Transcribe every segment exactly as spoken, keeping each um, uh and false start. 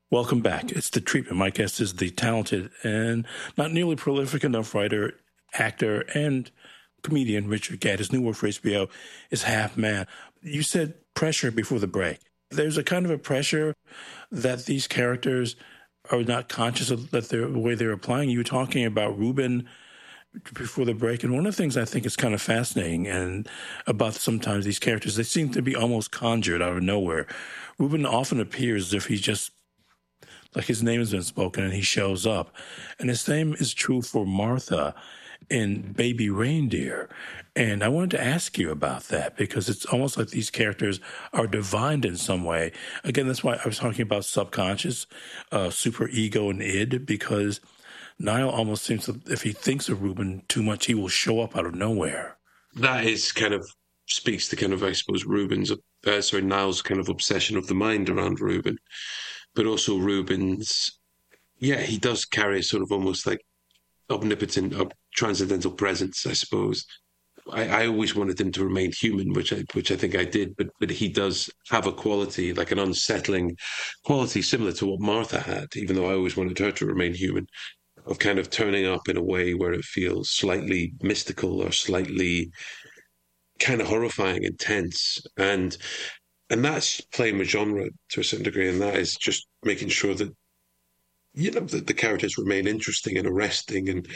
Welcome back. It's The Treatment. My guest is the talented and not nearly prolific enough writer, actor, and comedian Richard Gadd. His new work for H B O is Half Man. You said pressure before the break. There's a kind of a pressure that these characters are not conscious of that they're, the way they're applying. You were talking about Ruben before the break, and one of the things I think is kind of fascinating and about sometimes these characters, they seem to be almost conjured out of nowhere. Ruben often appears as if he's just like his name has been spoken and he shows up. And the same is true for Martha in Baby Reindeer. And I wanted to ask you about that because it's almost like these characters are divined in some way. Again, that's why I was talking about subconscious, uh, super ego and id, because Niall almost seems to, if he thinks of Ruben too much, he will show up out of nowhere. That is kind of speaks to kind of, I suppose, Ruben's, uh, sorry, Niall's kind of obsession of the mind around Ruben. But also Ruben's, yeah, he does carry a sort of almost like omnipotent or transcendental presence, I suppose. I, I always wanted him to remain human, which I which I think I did, but but he does have a quality, like an unsettling quality similar to what Martha had, even though I always wanted her to remain human, of kind of turning up in a way where it feels slightly mystical or slightly kind of horrifying, intense. And And that's playing with genre to a certain degree, and that is just making sure that, you know, that the characters remain interesting and arresting. And,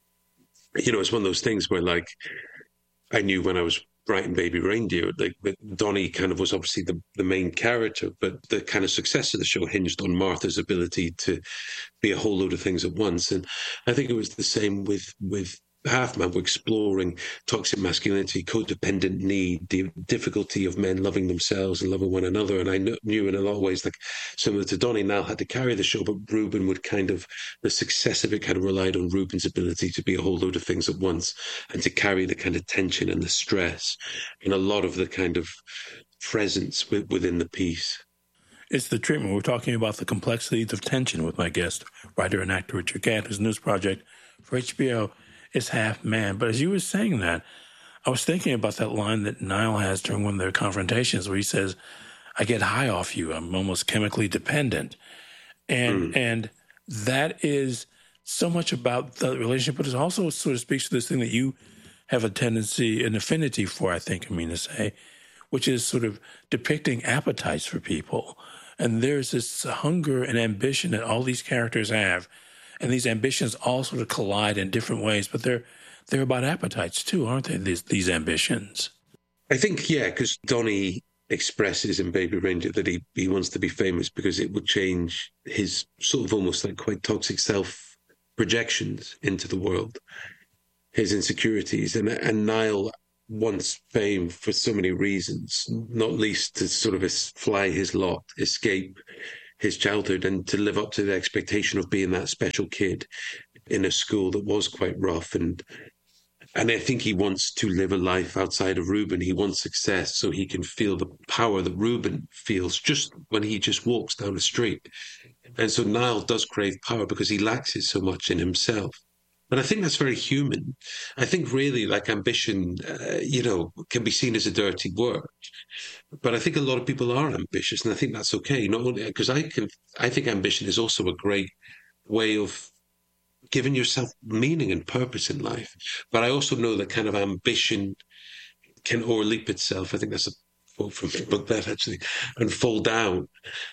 you know, it's one of those things where, like, I knew when I was writing Baby Reindeer, like, that Donnie kind of was obviously the, the main character, but the kind of success of the show hinged on Martha's ability to be a whole load of things at once. And I think it was the same with with Half Man. We're exploring toxic masculinity, codependent need, the difficulty of men loving themselves and loving one another. And I knew in a lot of ways, like similar to Donnie, Niall had to carry the show, but Ruben would kind of, the success of it kind of relied on Ruben's ability to be a whole load of things at once and to carry the kind of tension and the stress and a lot of the kind of presence within the piece. It's The Treatment. We're talking about the complexities of tension with my guest, writer and actor Richard Gadd, whose news project for H B O is Half Man. But as you were saying that, I was thinking about that line that Niall has during one of their confrontations where he says, I get high off you. I'm almost chemically dependent. And mm. and that is so much about the relationship, but it also sort of speaks to this thing that you have a tendency, an affinity for, I think I mean to say, which is sort of depicting appetites for people. And there's this hunger and ambition that all these characters have. And these ambitions all sort of collide in different ways, but they're they're about appetites too, aren't they, these, these ambitions? I think, yeah, because Donnie expresses in Baby Reindeer that he, he wants to be famous because it would change his sort of almost like quite toxic self-projections into the world, his insecurities. And, and Niall wants fame for so many reasons, not least to sort of fly his lot, escape his childhood and to live up to the expectation of being that special kid in a school that was quite rough. And and I think he wants to live a life outside of Ruben. He wants success so he can feel the power that Ruben feels just when he just walks down the street. And so Niall does crave power because he lacks it so much in himself. And I think that's very human. I think really like ambition, uh, you know, can be seen as a dirty word. But I think a lot of people are ambitious, and I think that's okay. Not only because I can, I think ambition is also a great way of giving yourself meaning and purpose in life. But I also know that kind of ambition can overleap itself. I think that's a quote from Macbeth actually, and fall down.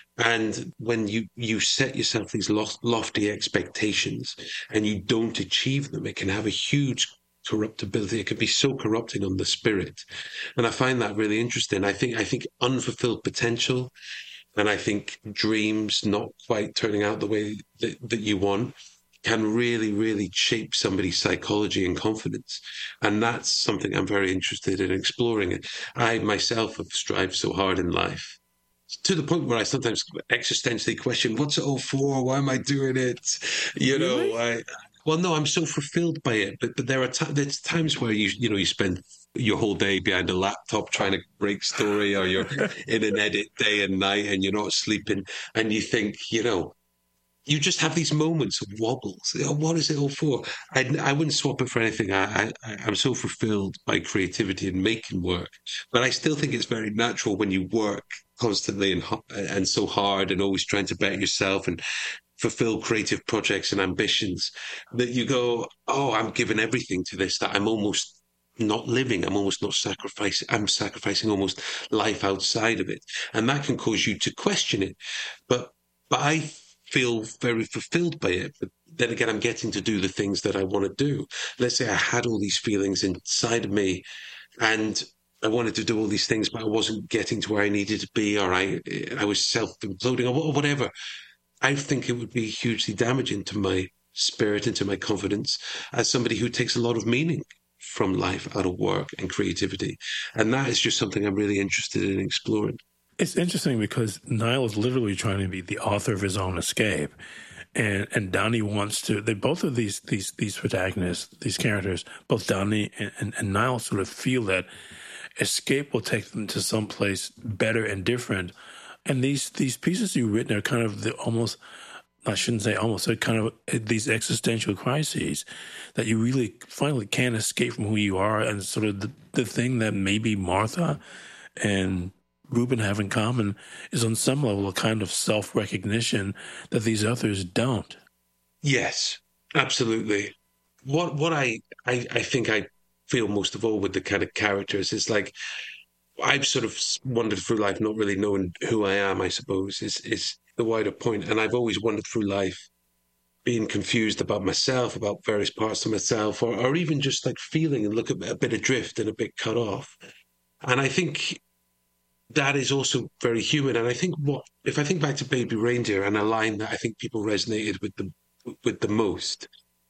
And when you, you set yourself these lofty expectations and you don't achieve them, it can have a huge corruptibility. It can be so corrupting on the spirit. And I find that really interesting. I think I think unfulfilled potential and I think dreams not quite turning out the way that, that you want can really, really shape somebody's psychology and confidence. And that's something I'm very interested in exploring. I myself have strived so hard in life, to the point where I sometimes existentially question, what's it all for? Why am I doing it? You really? know, I, well, no, I'm so fulfilled by it. But but there are t- there's times where you you know you spend your whole day behind a laptop trying to break story, or you're in an edit day and night and you're not sleeping, and you think, you know, you just have these moments of wobbles. What is it all for? I, I wouldn't swap it for anything. I, I, I'm so fulfilled by creativity and making work. But I still think it's very natural when you work constantly and and so hard and always trying to better yourself and fulfill creative projects and ambitions that you go, oh, I'm giving everything to this, that I'm almost not living. I'm almost not sacrificing. I'm sacrificing almost life outside of it. And that can cause you to question it. But, but I feel very fulfilled by it. But then again, I'm getting to do the things that I want to do. Let's say I had all these feelings inside of me and I wanted to do all these things, but I wasn't getting to where I needed to be, or I, I was self-imploding or whatever. I think it would be hugely damaging to my spirit and to my confidence as somebody who takes a lot of meaning from life out of work and creativity. And that is just something I'm really interested in exploring. It's interesting because Niall is literally trying to be the author of his own escape. And and Donnie wants to, they both of these these these protagonists, these characters, both Donnie and, and, and Niall sort of feel that escape will take them to someplace better and different. And these, these pieces you've written are kind of the almost, I shouldn't say almost, they're kind of these existential crises that you really finally can't escape from who you are. And sort of the, the thing that maybe Martha and Ruben have in common is on some level a kind of self-recognition that these others don't. Yes, absolutely. What what I, I, I think I feel most of all with the kind of characters is like, I've sort of wandered through life not really knowing who I am, I suppose, is, is the wider point. And I've always wandered through life being confused about myself, about various parts of myself, or, or even just like feeling and look a, a bit adrift and a bit cut off. And I think that is also very human. And I think what, if I think back to Baby Reindeer and a line that I think people resonated with the, with the most,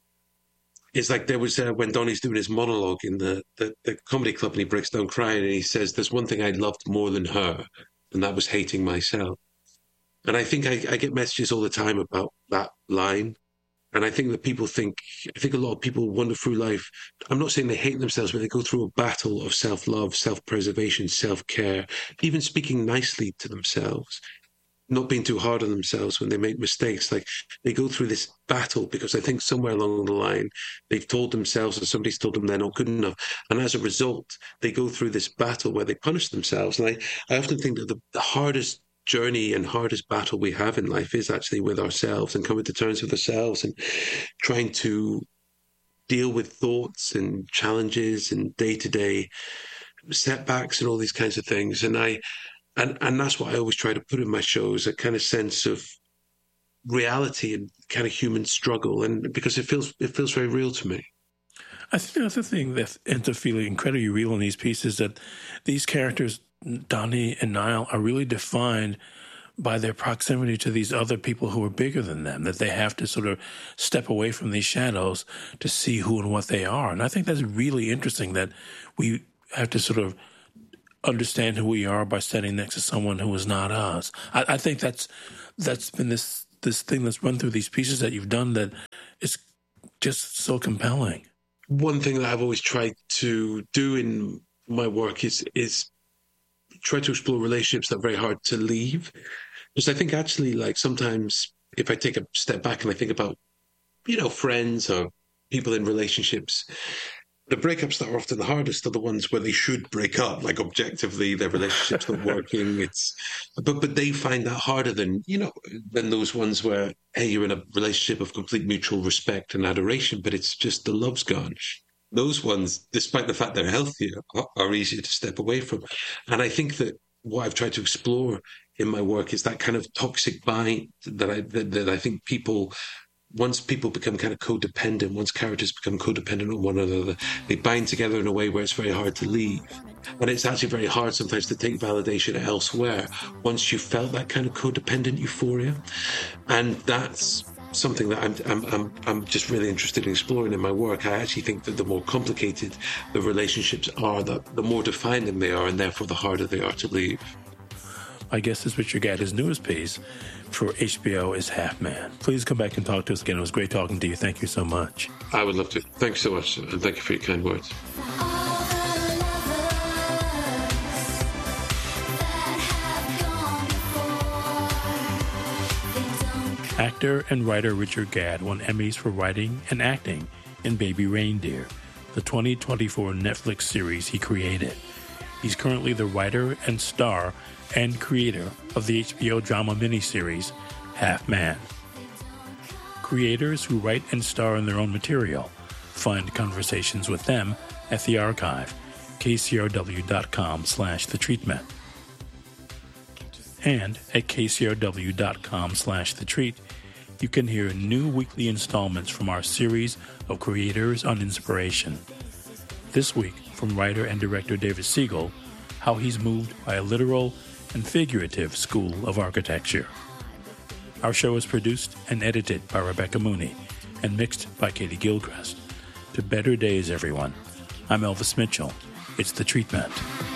it's like there was uh, when Donnie's doing his monologue in the, the, the comedy club and he breaks down crying and he says, there's one thing I loved more than her, and that was hating myself. And I think I, I get messages all the time about that line. And I think that people think, I think a lot of people wander through life. I'm not saying they hate themselves, but they go through a battle of self-love, self-preservation, self-care, even speaking nicely to themselves, not being too hard on themselves when they make mistakes. Like they go through this battle because I think somewhere along the line, they've told themselves or somebody's told them they're not good enough. And as a result, they go through this battle where they punish themselves. And I, I often think that the, the hardest journey and hardest battle we have in life is actually with ourselves and coming to terms with ourselves and trying to deal with thoughts and challenges and day-to-day setbacks and all these kinds of things. And I, And and that's what I always try to put in my shows, a kind of sense of reality and kind of human struggle, and because it feels it feels very real to me. I think the other thing that ends up feeling incredibly real in these pieces is that these characters, Donnie and Niall, are really defined by their proximity to these other people who are bigger than them, that they have to sort of step away from these shadows to see who and what they are. And I think that's really interesting that we have to sort of understand who we are by standing next to someone who is not us. I, I think that's that's been this this thing that's run through these pieces that you've done that is just so compelling. One thing that I've always tried to do in my work is is try to explore relationships that are very hard to leave. Because I think actually, like sometimes if I take a step back and I think about, you know, friends or people in relationships, the breakups that are often the hardest are the ones where they should break up, like objectively their relationship's not working. It's but but they find that harder than, you know, than those ones where, hey, you're in a relationship of complete mutual respect and adoration, but it's just the love's gone. Those ones, despite the fact they're healthier, are, are easier to step away from. And I think that what I've tried to explore in my work is that kind of toxic bind that I that, that I think people. Once people become kind of codependent, once characters become codependent on one another, they bind together in a way where it's very hard to leave. And it's actually very hard sometimes to take validation elsewhere once you've felt that kind of codependent euphoria. And that's something that I'm, I'm, I'm, I'm just really interested in exploring in my work. I actually think that the more complicated the relationships are, the, the more defining they are, and therefore the harder they are to leave. My guest is Richard Gadd. His newest piece for H B O is Half Man. Please come back and talk to us again. It was great talking to you. Thank you so much. I would love to. Thanks so much, and thank you for your kind words. Actor and writer Richard Gadd won Emmys for writing and acting in Baby Reindeer, the twenty twenty-four Netflix series he created. He's currently the writer and star and creator of the H B O drama miniseries Half Man. Creators who write and star in their own material. Find conversations with them at the archive, kcrw.com slash the treatment. And at kcrw.com slash the treat, you can hear new weekly installments from our series of Creators on Inspiration. This week, from writer and director David Siegel, how he's moved by a literal and figurative school of architecture. Our show is produced and edited by Rebecca Mooney and mixed by Katie Gilchrist. To better days, everyone. I'm Elvis Mitchell. It's The Treatment.